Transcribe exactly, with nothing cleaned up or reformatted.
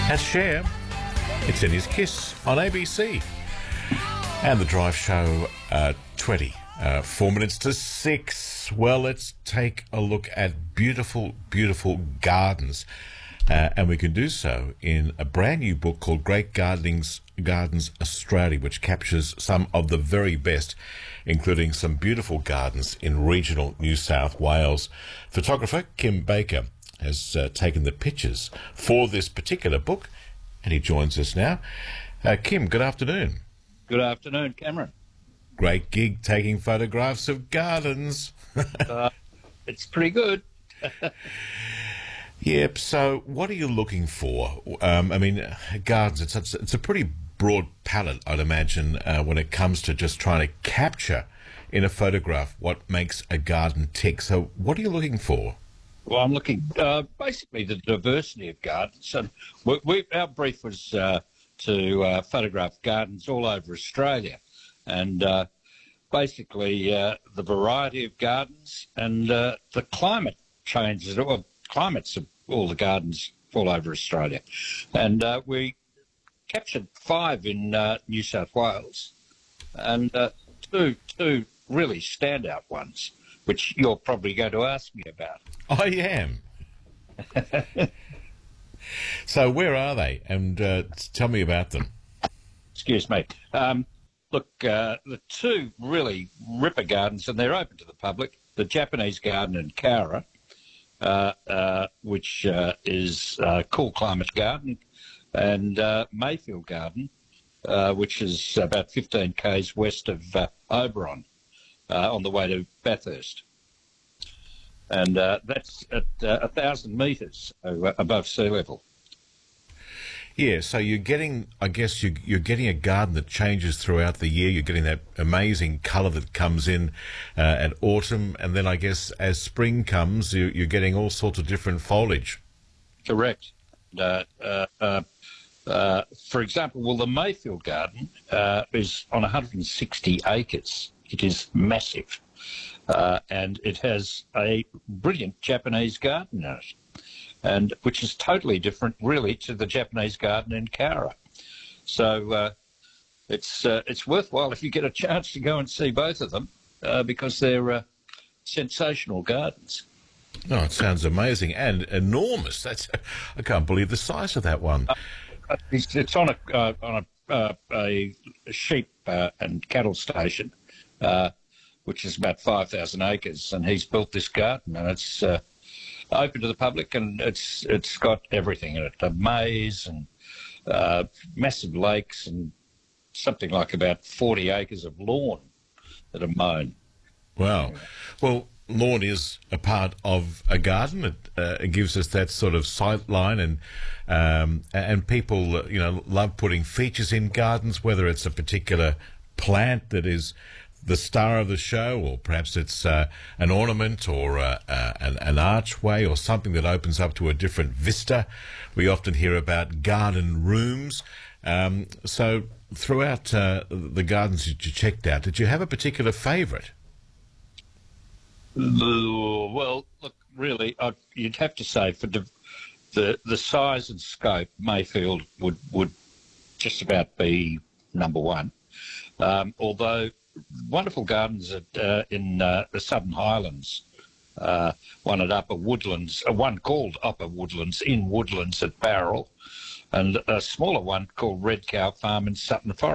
That's Cher. It's in his Kiss on A B C. And the Drive Show, uh, twenty. Uh, four minutes to six. Well, let's take a look at beautiful, beautiful gardens. Uh, and we can do so in a brand new book called Great Gardens, Gardens Australia, which captures some of the very best, including some beautiful gardens in regional New South Wales. Photographer Kim Baker has uh, taken the pictures for this particular book, and he joins us now. Uh, Kim, good afternoon. Good afternoon, Cameron. Great gig taking photographs of gardens. uh, it's pretty good. Yep. So, what are you looking for? Um, I mean, gardens. It's a, it's a pretty broad palette, I'd imagine, uh, when it comes to just trying to capture in a photograph what makes a garden tick. So, what are you looking for? Well, I'm looking uh, basically the diversity of gardens, and we, we, our brief was uh, to uh, photograph gardens all over Australia, and uh, basically uh, the variety of gardens and uh, the climate changes, or climates of all the gardens all over Australia. And uh, we captured five in uh, New South Wales, and uh, two two really standout ones, which you're probably going to ask me about. I am. So where are they? And uh, tell me about them. Excuse me. Um, look, uh, the two really ripper gardens, and they're open to the public, the Japanese Garden in Cowra, Uh, uh, which uh, is uh, Cool Climate Garden, and uh, Mayfield Garden, uh, which is about fifteen k's west of uh, Oberon, uh, on the way to Bathurst. And uh, that's at uh, one thousand metres above sea level. Yeah, so you're getting, I guess you, you're getting a garden that changes throughout the year. You're getting that amazing colour that comes in uh, at autumn, and then I guess as spring comes, you, you're getting all sorts of different foliage. Correct. Uh, uh, uh, uh, for example, well, the Mayfield Garden uh, is on one hundred sixty acres. It is massive, uh, and it has a brilliant Japanese garden in it, and which is totally different, really, to the Japanese garden in Cowra. So uh, it's uh, it's worthwhile if you get a chance to go and see both of them, uh, because they're uh, sensational gardens. Oh, it sounds amazing and enormous. That's I can't believe the size of that one. Uh, it's, it's on a uh, on a, uh, a sheep uh, and cattle station, uh, which is about five thousand acres, and he's built this garden, and it's Uh, open to the public, and it's it's got everything in it: a maze and uh, massive lakes and something like about forty acres of lawn that are mown. Wow. Well, lawn is a part of a garden. It, uh, it gives us that sort of sight line, and um, and people, uh, you know, love putting features in gardens, whether it's a particular plant that is the star of the show, or perhaps it's uh, an ornament, or uh, uh, an, an archway, or something that opens up to a different vista. We often hear about garden rooms. Um, so throughout uh, the gardens that you checked out, did you have a particular favourite? Well, look, really, I'd, you'd have to say for the, the the size and scope, Mayfield would, would just about be number one. Um, although wonderful gardens at, uh, in uh, the Southern Highlands, uh, one at Upper Woodlands, uh, one called Upper Woodlands in Woodlands at Barrel, and a smaller one called Red Cow Farm in Sutton Forest.